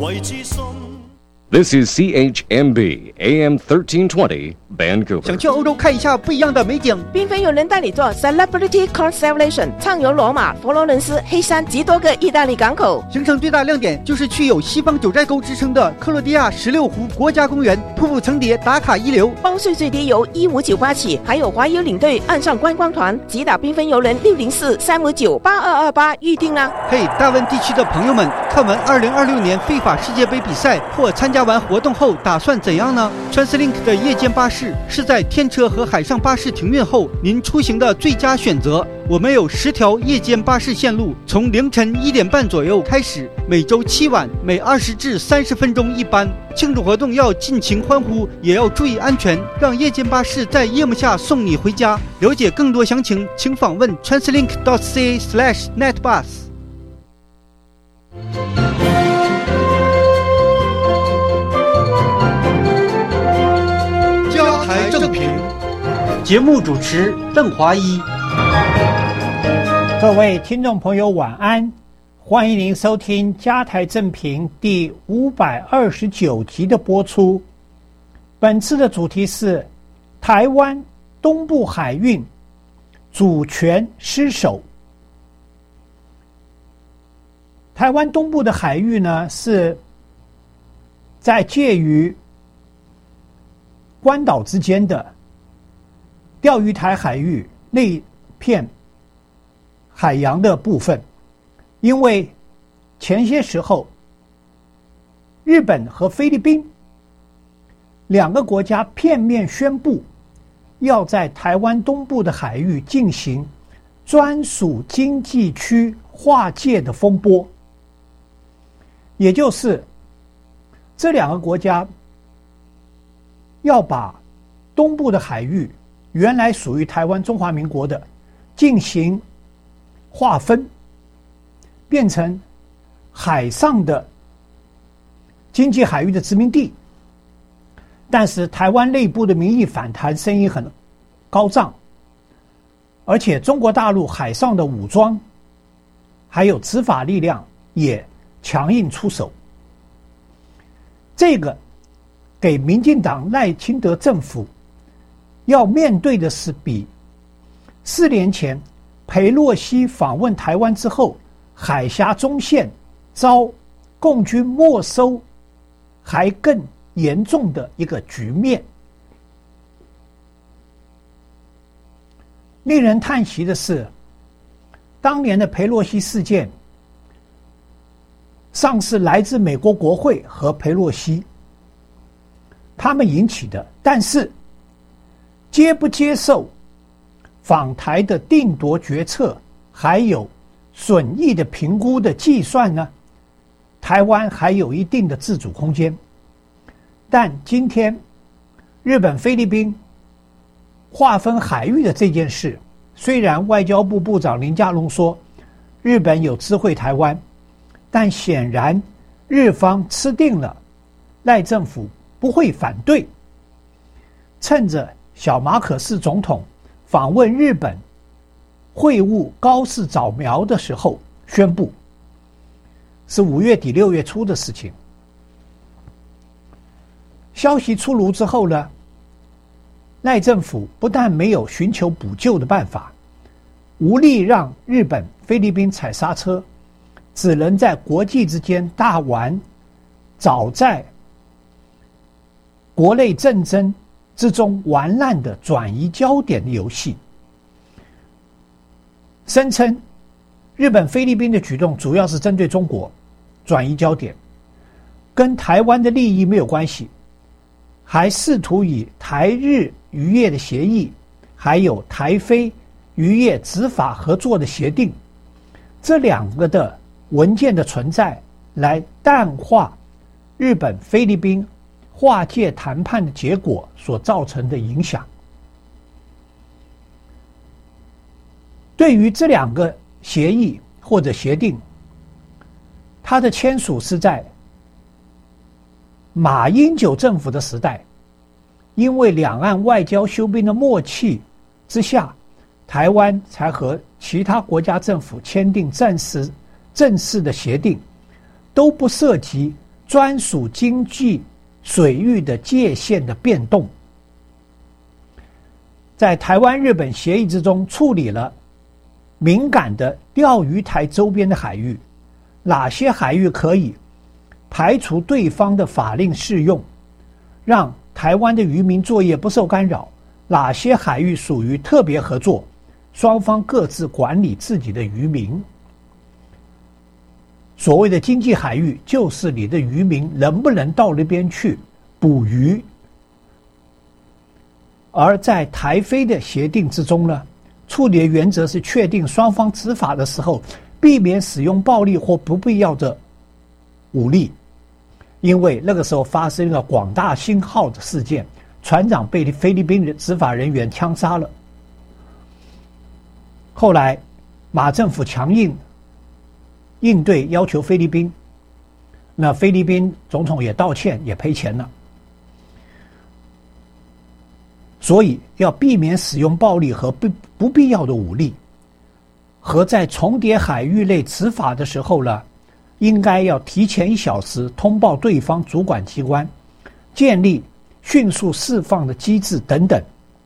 This is CHMB AM 1320 Vancouver。 想去欧洲看一下不一样的美景， 缤纷有人带你做 Celebrity Constellation， 畅游罗马、佛罗伦斯、黑山及多个意大利港口。 行程最大亮点就是去有西方九寨沟之称的克罗地亚16湖国家公园，瀑布层叠，打卡一流。 包税最低由15988起，还有华邮领队岸上观光团，即打缤纷邮人604-359-8228预定啦。 嘿，大温地区的朋友们，看完2026年非法世界杯比赛或参加完活动后打算怎样呢？ TransLink 的夜间巴士是在天车和海上巴士停运后您出行的最佳选择。我们有10条夜间巴士线路，从凌晨1点半左右开始，每周7晚，每20至30分钟一班。庆祝活动要尽情欢呼，也要注意安全，让夜间巴士在夜幕下送你回家。了解更多详情，请访问 translink.ca/netbus。 家台正平， 节目主持邓华一。 各位听众朋友晚安，欢迎您收听家台正平第529集的播出。本次的主题是台湾东部海运主权失守。台湾东部的海域呢，是在介于关岛之间的钓鱼台海域那片海洋的部分。因为前些时候日本和菲律宾两个国家片面宣布要在台湾东部的海域进行专属经济区划界的风波，也就是这两个国家要把东部的海域原来属于台湾中华民国的进行划分，变成海上的经济海域的殖民地。但是台湾内部的民意反弹声音很高涨，而且中国大陆海上的武装还有执法力量也强硬出手。这个给民进党赖清德政府要面对的是比4年前裴洛西访问台湾之后海峡中线遭共军没收还更严重的一个局面。令人叹息的是，当年的裴洛西事件上是来自美国国会和裴洛西他们引起的，但是接不接受访台的定夺决策还有损益的评估的计算呢，台湾还有一定的自主空间。但今天日本菲律宾划分海域的这件事，虽然外交部部长林佳龙说日本有知会台湾，但显然日方吃定了赖政府不会反对，趁着小马可仕总统访问日本会晤高市早苗的时候宣布，是5月底6月初的事情。消息出炉之后呢，赖政府不但没有寻求补救的办法，无力让日本菲律宾踩刹车，只能在国际之间大玩早在国内政争之中玩烂的转移焦点的游戏，声称日本菲律宾的举动主要是针对中国，转移焦点，跟台湾的利益没有关系，还试图以台日渔业的协议还有台菲渔业执法合作的协定这两个的文件的存在来淡化日本菲律宾划界谈判的结果所造成的影响。对于这两个协议或者协定，它的签署是在马英九政府的时代，因为两岸外交休兵的默契之下，台湾才和其他国家政府签订正式的协定，都不涉及专属经济水域的界限的变动。在台湾日本协议之中处理了敏感的钓鱼台周边的海域，哪些海域可以排除对方的法令适用，让台湾的渔民作业不受干扰，哪些海域属于特别合作，双方各自管理自己的渔民。所谓的经济海域，就是你的渔民能不能到那边去捕鱼。而在台菲的协定之中呢，处理的原则是确定双方执法的时候，避免使用暴力或不必要的武力。因为那个时候发生了广大兴号的事件，船长被菲律宾的执法人员枪杀了。后来马政府强硬应对，要求菲律宾，那菲律宾总统也道歉，也赔钱了。所以要避免使用暴力和不必要的武力，和在重叠海域内执法的时候呢，应该要提前1小时通报对方主管机关，建立迅速释放的机制等等。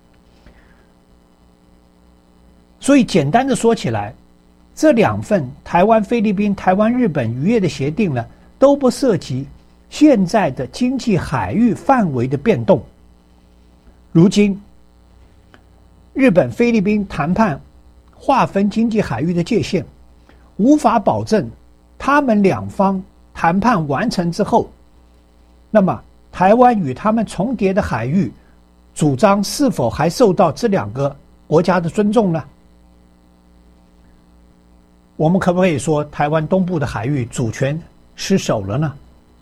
所以简单的说起来，这2份台湾菲律宾、台湾日本渔业的协定呢，都不涉及现在的经济海域范围的变动。如今日本菲律宾谈判划分经济海域的界限，无法保证他们2方谈判完成之后，那么台湾与他们重叠的海域主张是否还受到这2个国家的尊重呢？我们可不可以说台湾东部的海域主权失守了呢？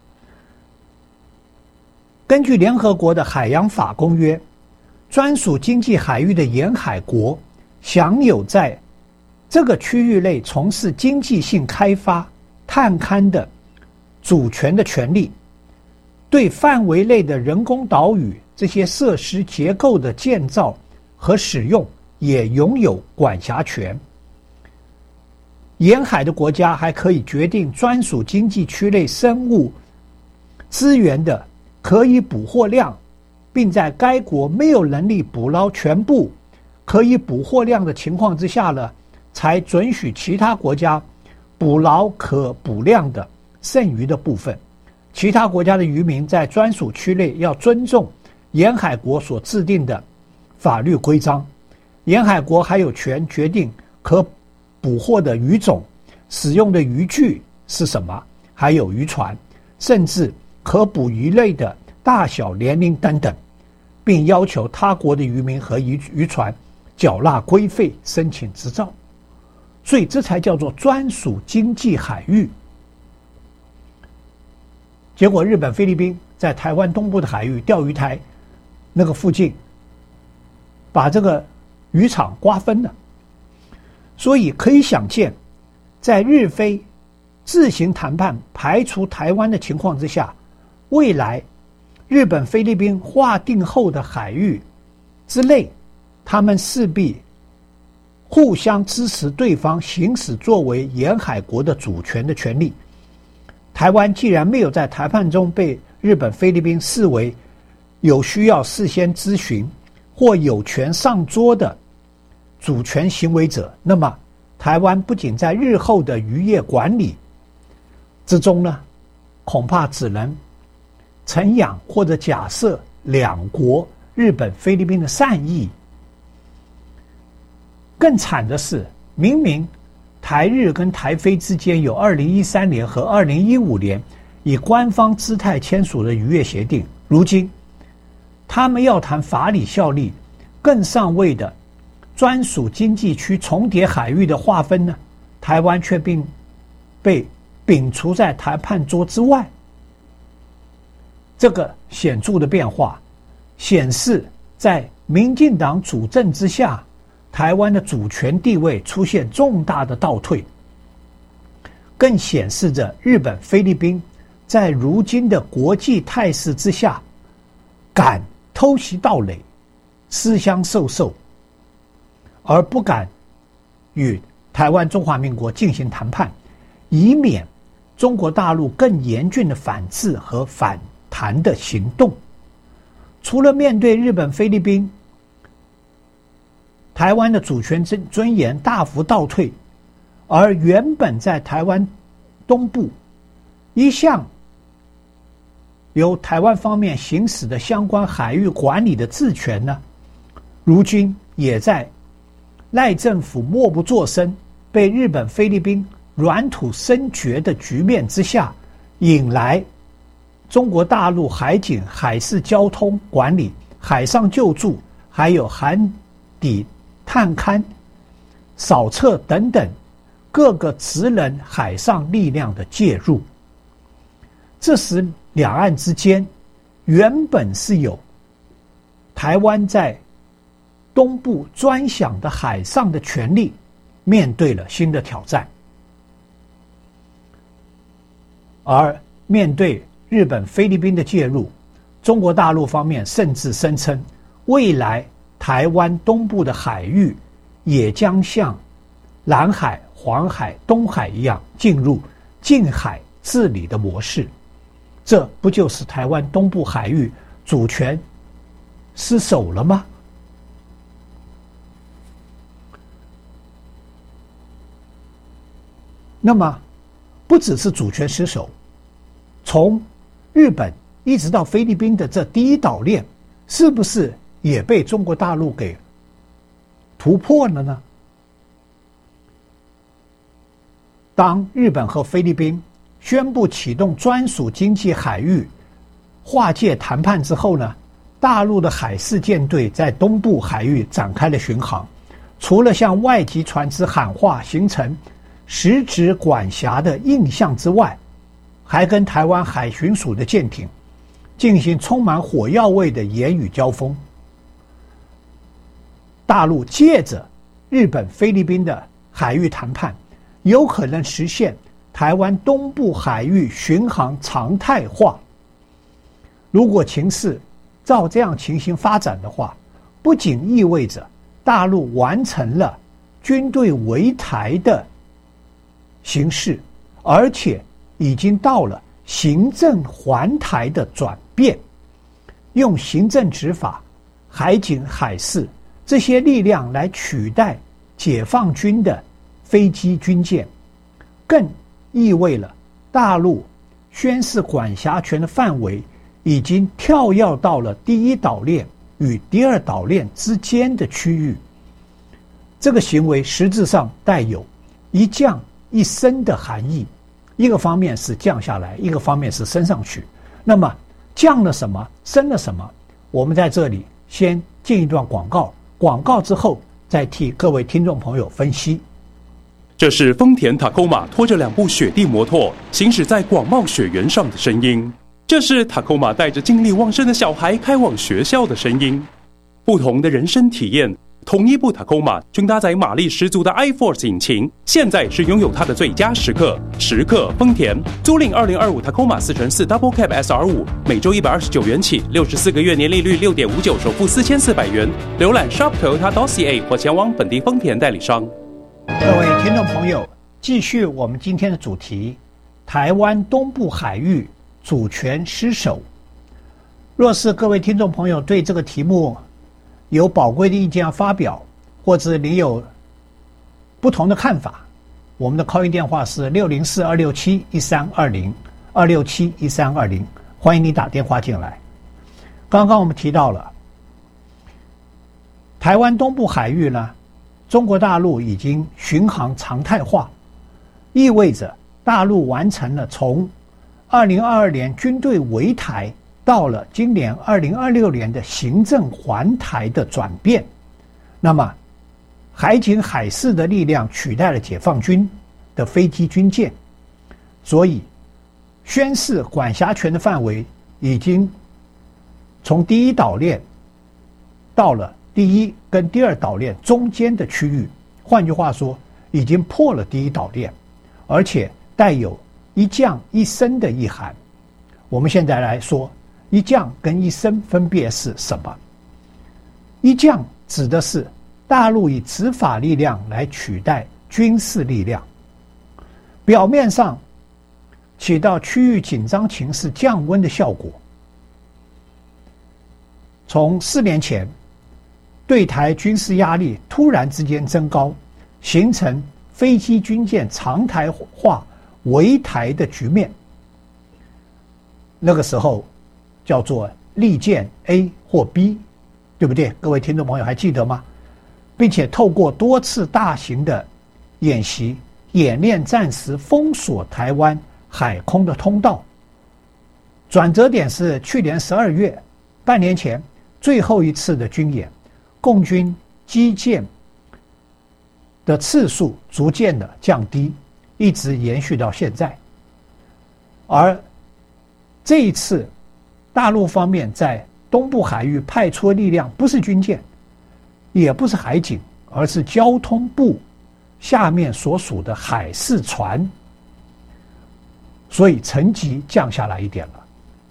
根据联合国的海洋法公约，专属经济海域的沿海国享有在这个区域内从事经济性开发、探勘的主权的权利，对范围内的人工岛屿这些设施结构的建造和使用也拥有管辖权。沿海的国家还可以决定专属经济区内生物资源的可以捕获量，并在该国没有能力捕捞全部可以捕获量的情况之下呢，才准许其他国家捕捞可捕量的剩余的部分。其他国家的渔民在专属区内要尊重沿海国所制定的法律规章。沿海国还有权决定可捕获的鱼种、使用的渔具是什么，还有渔船，甚至可捕鱼类的大小、年龄等等，并要求他国的渔民和渔船缴纳规费、申请执照。所以这才叫做专属经济海域。结果日本、菲律宾在台湾东部的海域钓鱼台那个附近把这个渔场瓜分了。所以可以想见，在日菲自行谈判排除台湾的情况之下，未来日本、菲律宾划定后的海域之内，他们势必互相支持对方行使作为沿海国的主权的权利。台湾既然没有在谈判中被日本、菲律宾视为有需要事先咨询或有权上桌的主权行为者，那么台湾不仅在日后的渔业管理之中呢，恐怕只能承养或者假设2国日本、菲律宾的善意。更惨的是，明明台日跟台菲之间有2013年和2015年以官方姿态签署的渔业协定，如今他们要谈法理效力，更上位的专属经济区重叠海域的划分呢，台湾却并被摒除在谈判桌之外。这个显著的变化显示，在民进党主政之下，台湾的主权地位出现重大的倒退，更显示着日本、菲律宾在如今的国际态势之下，敢偷袭盗垒、私相授受，而不敢与台湾中华民国进行谈判，以免中国大陆更严峻的反制和反弹的行动。除了面对日本、菲律宾，台湾的主权尊严大幅倒退，而原本在台湾东部一向由台湾方面行使的相关海域管理的治权呢，如今也在赖政府默不作声，被日本、菲律宾软土深掘的局面之下，引来中国大陆海警、海事交通管理、海上救助，还有海底探勘、扫测等等各个职能海上力量的介入。这使两岸之间原本是有台湾在东部专享的海上的权利，面对了新的挑战。而面对日本、菲律宾的介入，中国大陆方面甚至声称，未来台湾东部的海域也将像南海、黄海、东海一样进入近海治理的模式。这不就是台湾东部海域主权失守了吗？那么不只是主权失守，从日本一直到菲律宾的这第一岛链，是不是也被中国大陆给突破了呢？当日本和菲律宾宣布启动专属经济海域划界谈判之后呢，大陆的海事舰队在东部海域展开了巡航，除了向外籍船只喊话，形成实质管辖的印象之外，还跟台湾海巡署的舰艇进行充满火药味的言语交锋。大陆借着日本、菲律宾的海域谈判，有可能实现台湾东部海域巡航常态化。如果情势照这样情形发展的话，不仅意味着大陆完成了军队围台的形势，而且已经到了行政还台的转变，用行政执法、海警、海事这些力量来取代解放军的飞机军舰，更意味了大陆宣示管辖权的范围已经跳跃到了第一岛链与第二岛链之间的区域。这个行为实质上带有一降一升的含义，一个方面是降下来，一个方面是升上去。那么降了什么，升了什么？我们在这里先进一段广告，广告之后再替各位听众朋友分析。 这是丰田塔科马拖着2部雪地摩托行驶在广袤雪原上的声音，这是塔科马带着精力旺盛的小孩开往学校的声音。不同的人生体验，同一部塔科马均搭载马力十足的 iForce 引擎，现在是拥有它的最佳时刻。时刻丰田租赁2025塔科马4x4 Double Cab SR5，每周129元起，64个月年利率6.59%，首付4400元。浏览 Shop Toyota.ca 或前往本地丰田代理商。 各位听众朋友，继续我们今天的主题：台湾东部海域主权失守。若是各位听众朋友对这个题目有宝贵的意见要发表，或者你有不同的看法，我们的 call in 电话是604-267-1320，267-1320，欢迎你打电话进来。刚刚我们提到了台湾东部海域呢，中国大陆已经巡航常态化，意味着大陆完成了从2022年军队围台到了今年2026年的行政还台的转变。那么海警海事的力量取代了解放军的飞机军舰，所以宣示管辖权的范围已经从第一岛链到了第一跟第二岛链中间的区域，换句话说，已经破了第一岛链，而且带有一降一升的意涵。我们现在来说，一降跟一升分别是什么？一降指的是大陆以执法力量来取代军事力量。表面上起到区域紧张情势降温的效果。从4年前对台军事压力突然之间增高，形成飞机军舰常态化围台的局面，那个时候叫做利剑 A 或 B， 对不对？各位听众朋友还记得吗？并且透过多次大型的演习演练，暂时封锁台湾海空的通道。转折点是去年12月，半年前最后一次的军演，共军机舰的次数逐渐的降低，一直延续到现在。而这一次大陆方面在东部海域派出的力量不是军舰，也不是海警，而是交通部下面所属的海事船，所以层级降下来一点了。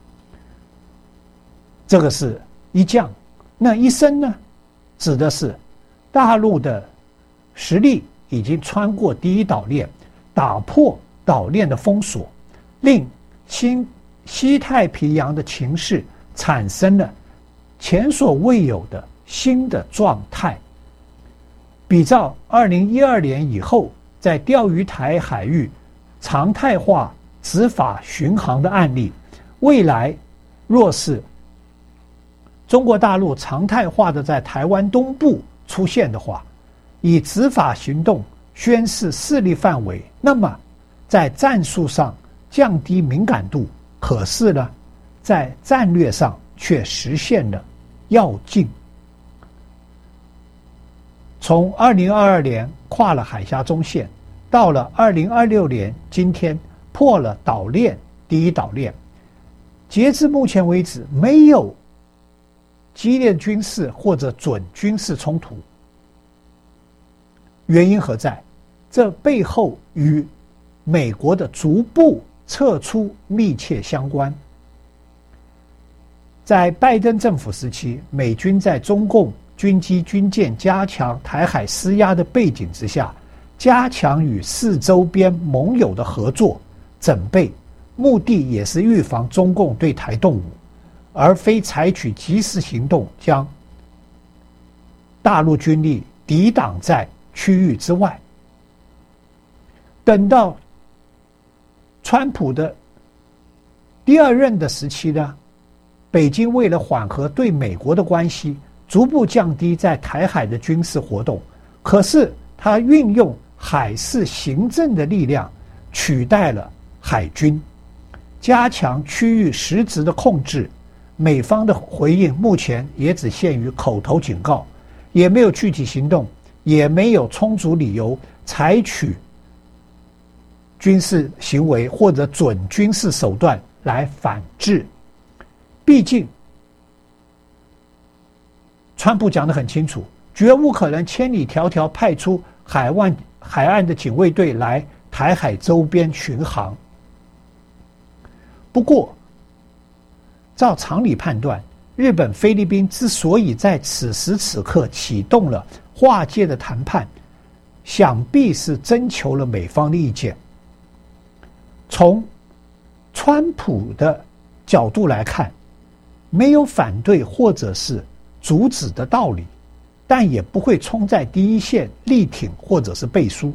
这个是一降，那一升呢，指的是大陆的实力已经穿过第一岛链，打破岛链的封锁，令西太平洋的情势产生了前所未有的新的状态。比照2012年以后在钓鱼台海域常态化执法巡航的案例，未来若是中国大陆常态化的在台湾东部出现的话，以执法行动宣示势力范围，那么在战术上降低敏感度，可是呢，在战略上却实现了要进。从2022年跨了海峡中线，到了2026年今天破了岛链第一岛链，截至目前为止没有激烈军事或者准军事冲突。原因何在？这背后与美国的逐步撤出密切相关。在拜登政府时期，美军在中共军机军舰加强台海施压的背景之下，加强与四周边盟友的合作整备，目的也是预防中共对台动武，而非采取及时行动将大陆军力抵挡在区域之外。等到川普的第二任的时期呢，北京为了缓和对美国的关系，逐步降低在台海的军事活动，可是他运用海事行政的力量取代了海军，加强区域实质的控制。美方的回应目前也只限于口头警告，也没有具体行动，也没有充足理由采取军事行为或者准军事手段来反制。毕竟川普讲得很清楚，绝无可能千里迢迢派出海岸的警卫队来台海周边巡航。不过照常理判断，日本菲律宾之所以在此时此刻启动了划界的谈判，想必是征求了美方的意见。从川普的角度来看，没有反对或者是阻止的道理，但也不会冲在第一线力挺或者是背书。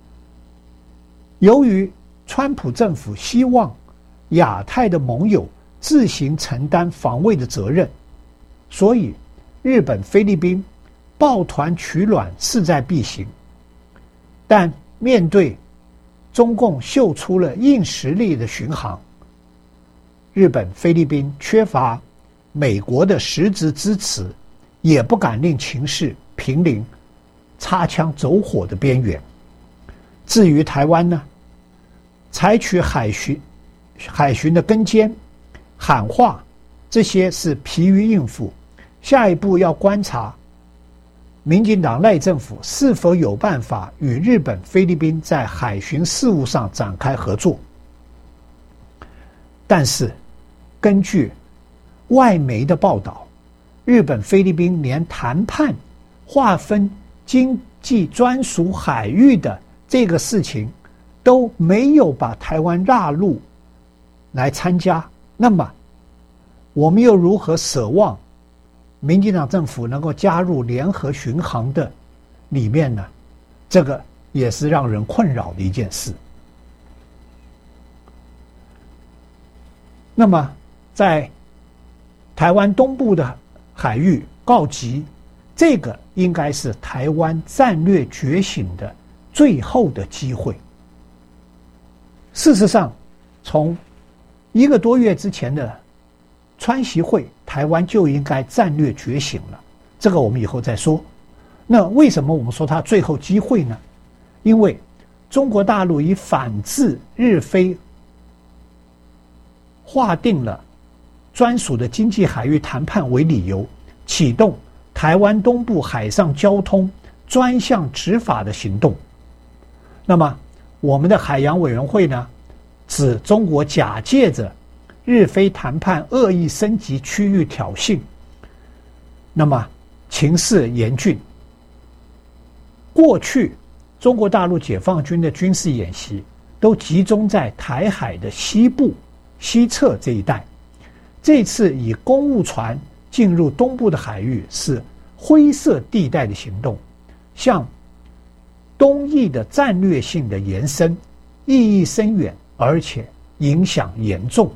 由于川普政府希望亚太的盟友自行承担防卫的责任，所以日本菲律宾抱团取暖势在必行。但面对中共秀出了硬实力的巡航，日本菲律宾缺乏美国的实质支持，也不敢令情势濒临擦枪走火的边缘。至于台湾呢，采取海巡的跟监、喊话，这些是疲于应付。下一步要观察民进党赖政府是否有办法与日本菲律宾在海巡事务上展开合作。但是根据外媒的报道，日本菲律宾连谈判划分经济专属海域的这个事情都没有把台湾纳入来参加，那么我们又如何奢望民进党政府能够加入联合巡航的里面呢？这个也是让人困扰的一件事。那么在台湾东部的海域告急，这个应该是台湾战略觉醒的最后的机会。事实上，从1个多月之前的川习会，台湾就应该战略觉醒了，这个我们以后再说。那为什么我们说它最后机会呢？因为中国大陆以反制日菲划定了专属的经济海域谈判为理由，启动台湾东部海上交通专项执法的行动。那么我们的海洋委员会呢，指中国假借着日菲谈判恶意升级区域挑衅，那么情势严峻。过去中国大陆解放军的军事演习都集中在台海的西部西侧这一带，这次以公务船进入东部的海域是灰色地带的行动，向东翼的战略性的延伸，意义深远，而且影响严重。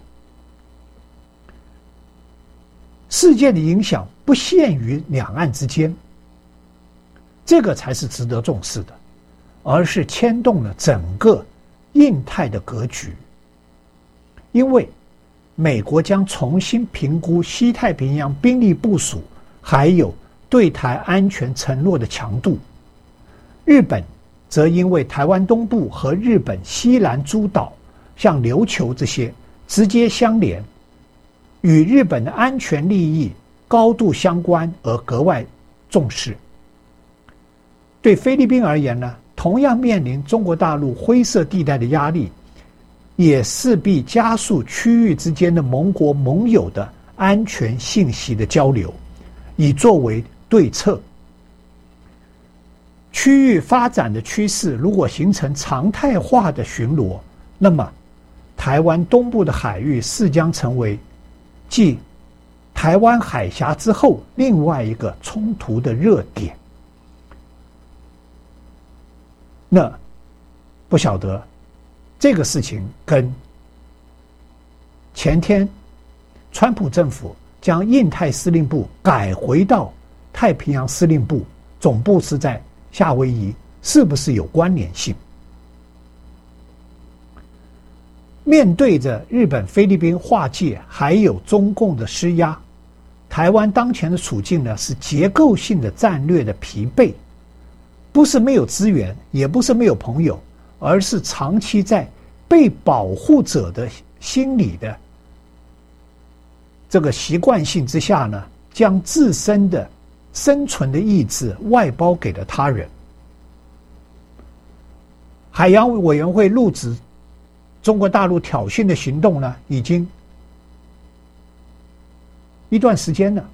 事件的影响不限于两岸之间，这个才是值得重视的，而是牵动了整个印太的格局。因为美国将重新评估西太平洋兵力部署，还有对台安全承诺的强度。日本则因为台湾东部和日本西南诸岛像琉球这些直接相连，与日本的安全利益高度相关而格外重视。对菲律宾而言呢，同样面临中国大陆灰色地带的压力，也势必加速区域之间的盟国盟友的安全信息的交流，以作为对策。区域发展的趋势如果形成常态化的巡逻，那么台湾东部的海域势将成为继台湾海峡之后另外一个冲突的热点。那不晓得这个事情跟前天川普政府将印太司令部改回到太平洋司令部，总部是在夏威夷，是不是有关联性？面对着日本、菲律宾划界，还有中共的施压，台湾当前的处境呢，是结构性的战略的疲惫，不是没有资源，也不是没有朋友，而是长期在被保护者的心理的这个习惯性之下呢，将自身的生存的意志外包给了他人。海洋委员会录指中国大陆挑衅的行动呢，已经一段时间了，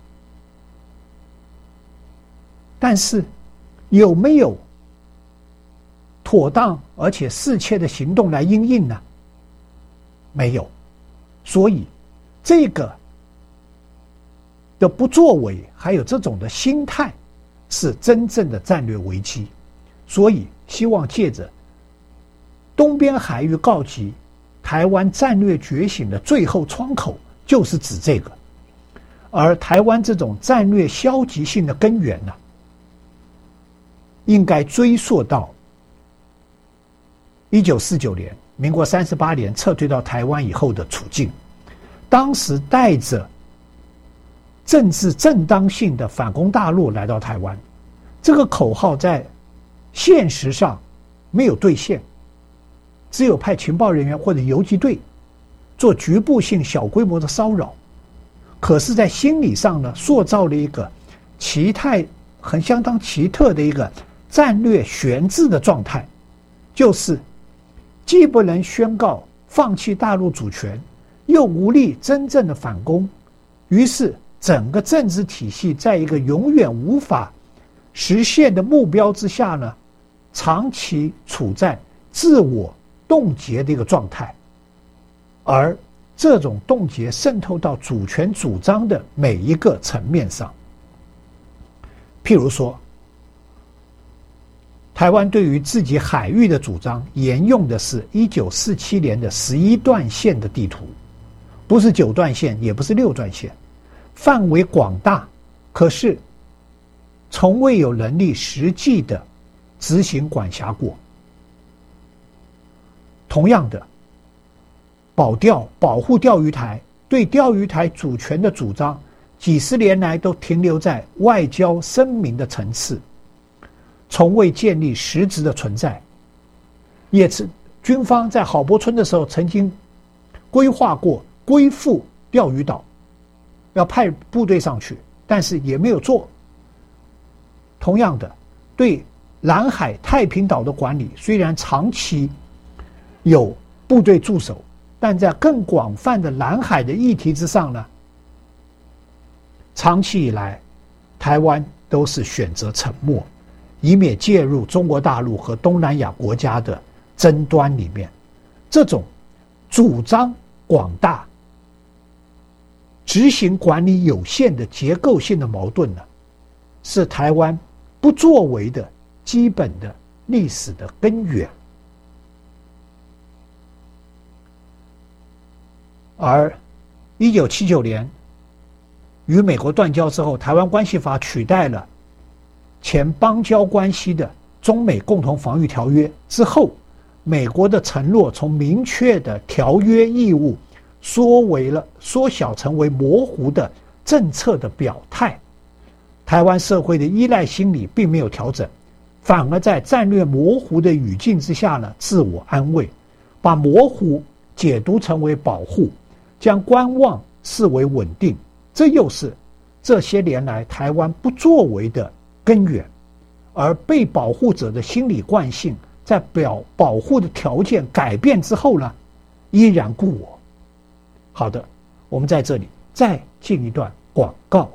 但是有没有妥当而且适切的行动来因应呢？没有。所以这个的不作为，还有这种的心态，是真正的战略危机。所以希望借着东边海域告急，台湾战略觉醒的最后窗口就是指这个。而台湾这种战略消极性的根源呢，应该追溯到1949年民国38年撤退到台湾以后的处境。当时带着政治正当性的反攻大陆来到台湾，这个口号在现实上没有兑现，只有派情报人员或者游击队做局部性小规模的骚扰。可是在心理上呢，塑造了一个相当奇特的一个战略悬置的状态，就是既不能宣告放弃大陆主权，又无力真正的反攻，于是整个政治体系在一个永远无法实现的目标之下呢，长期处在自我冻结的一个状态。而这种冻结渗透到主权主张的每一个层面上。譬如说，台湾对于自己海域的主张沿用的是1947年的11段线的地图，不是9段线，也不是6段线，范围广大，可是从未有能力实际的执行管辖过。同样的，保护钓鱼台，对钓鱼台主权的主张几十年来都停留在外交声明的层次，从未建立实质的存在。也是军方在郝柏村的时候曾经规划过归附钓鱼岛，要派部队上去，但是也没有做。同样的，对南海太平岛的管理，虽然长期有部队驻守，但在更广泛的南海的议题之上呢，长期以来台湾都是选择沉默，以免介入中国大陆和东南亚国家的争端里面。这种主张广大、执行管理有限的结构性的矛盾呢，是台湾不作为的基本的历史的根源。而1979年与美国断交之后，台湾关系法取代了前邦交关系的中美共同防御条约之后，美国的承诺从明确的条约义务缩小成为模糊的政策的表态。台湾社会的依赖心理并没有调整，反而在战略模糊的语境之下呢，自我安慰，把模糊解读成为保护，将观望视为稳定。这又是这些年来台湾不作为的根源。而被保护者的心理惯性在保护的条件改变之后呢，依然故我。好的，我们在这里再进一段广告。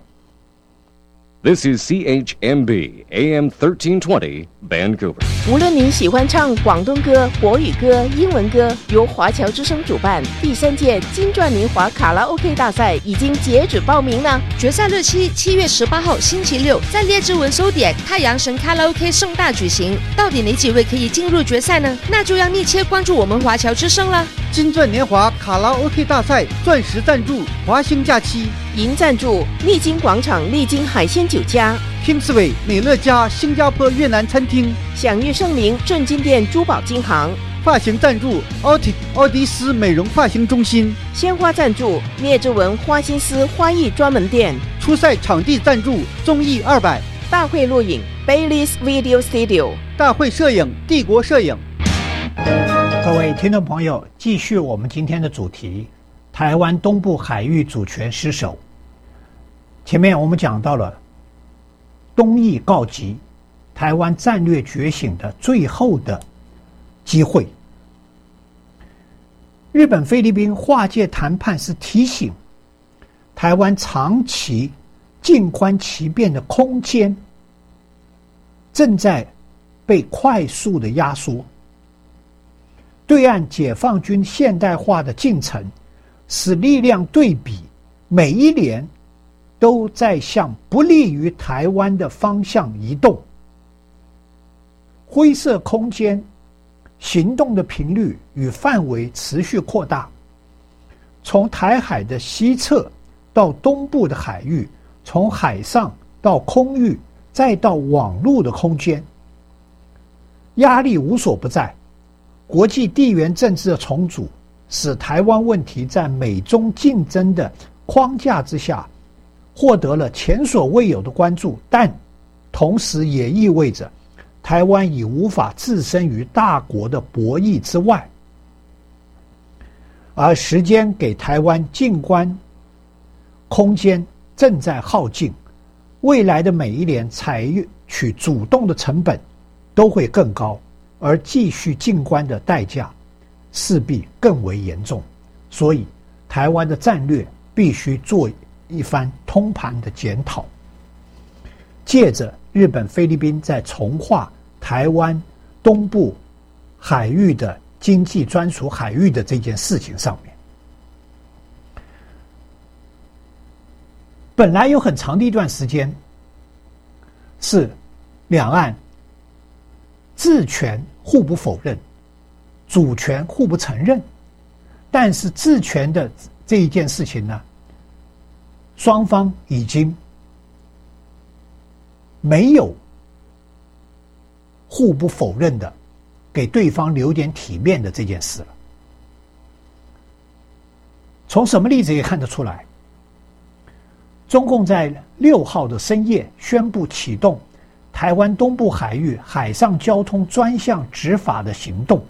This is CHMB AM 1320 Vancouver. 无论您喜欢唱广东歌、国语歌、英文歌，由华侨之声主办第3届金钻年华卡拉 OK 大赛已经截止报名了。 决赛日期7月18号星期六，在列治文收点太阳神卡拉 OK 盛大举行。到底哪几位可以进入决赛呢？那就要密切关注我们华侨之声了。 金钻年华卡拉 OK 大赛钻石赞助华兴假期， 银赞助丽晶广场丽晶海鲜酒家、 Kingsway 美乐家新加坡越南餐厅， 享誉盛名正金店珠宝金行。 发型赞助奥迪斯美容发型中心， 鲜花赞助聂志文花心思花艺专门店。 初赛场地赞助综艺200， 大会录影 Bailey's Video Studio， 大会摄影帝国摄影。 各位听众朋友，继续我们今天的主题，台湾东部海域主权失守。前面我们讲到了东翼告急，台湾战略觉醒的最后的机会。日本菲律宾划界谈判是提醒台湾长期静观其变的空间正在被快速的压缩。对岸解放军现代化的进程使力量对比每一年都在向不利于台湾的方向移动，灰色空间行动的频率与范围持续扩大，从台海的西侧到东部的海域，从海上到空域，再到网络的空间，压力无所不在。国际地缘政治的重组使台湾问题在美中竞争的框架之下获得了前所未有的关注，但同时也意味着台湾已无法置身于大国的博弈之外，而时间给台湾静观空间正在耗尽，未来的每一年采取主动的成本都会更高，而继续静观的代价势必更为严重。所以台湾的战略必须做一番通盘的检讨，借着日本菲律宾在重划台湾东部海域的经济专属海域的这件事情上面。 本来有很长的一段时间是两岸治权互不否认，主权互不承认，但是治权的这一件事情呢，双方已经没有互不否认的给对方留点体面的这件事了。从什么例子也看得出来，中共在6号的深夜宣布启动台湾东部海域海上交通专项执法的行动。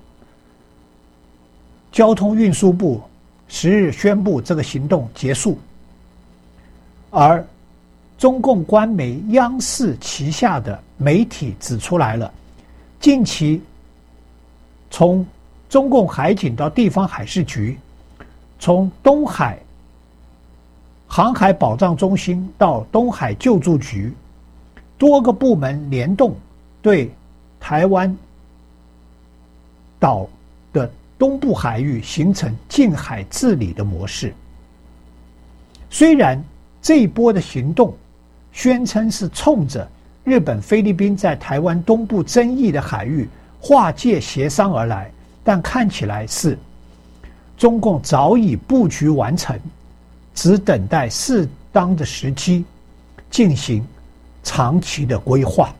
交通运输部10日宣布这个行动结束，而中共官媒央视旗下的媒体指出来了，近期从中共海警到地方海事局，从东海航海保障中心到东海救助局，多个部门联动对台湾岛的东部海域形成近海治理的模式。虽然这一波的行动宣称是冲着日本、菲律宾在台湾东部争议的海域划界协商而来，但看起来是中共早已布局完成，只等待适当的时机进行长期的规划。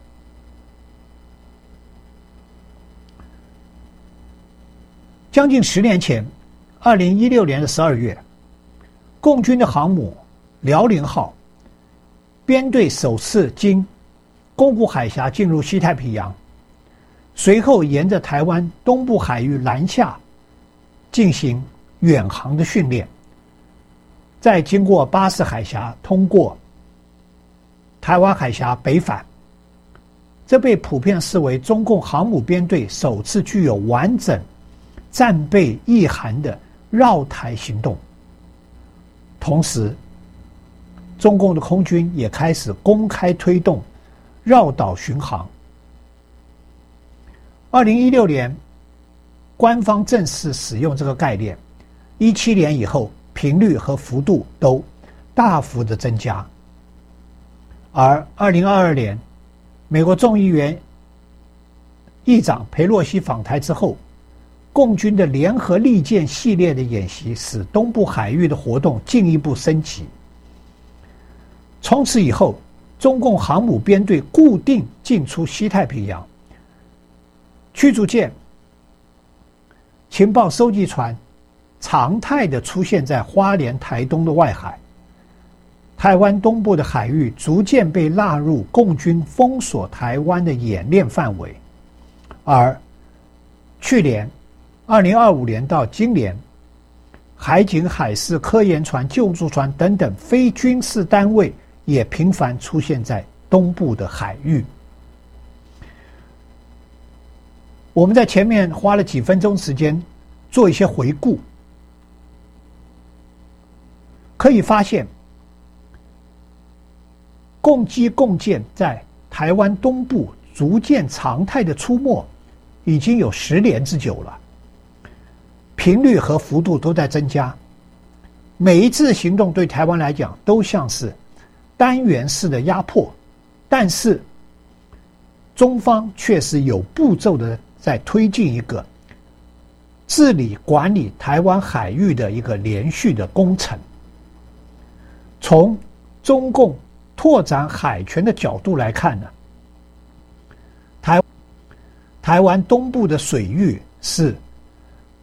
将近10年前，2016年的12月，共军的航母辽宁号编队首次经宫古海峡进入西太平洋，随后沿着台湾东部海域南下进行远航的训练，再经过巴士海峡通过台湾海峡北返，这被普遍视为中共航母编队首次具有完整战备意涵的绕台行动。同时，中共的空军也开始公开推动绕岛巡航。2016年，官方正式使用这个概念，17年以后，频率和幅度都大幅的增加。而2022年，美国众议院议长裴洛西访台之后，共军的联合利剑系列的演习使东部海域的活动进一步升级。从此以后，中共航母编队固定进出西太平洋，驱逐舰、情报收集船常态地出现在花莲、台东的外海。台湾东部的海域逐渐被纳入共军封锁台湾的演练范围。而去年2025年到今年，海警、海事、科研船、救助船等等非军事单位也频繁出现在东部的海域。我们在前面花了几分钟时间做一些回顾，可以发现共机共舰在台湾东部逐渐常态的出没已经有10年之久了，频率和幅度都在增加。每一次行动对台湾来讲都像是单元式的压迫，但是中方却是有步骤的在推进一个治理管理台湾海域的一个连续的工程。从中共拓展海权的角度来看呢，台湾东部的水域是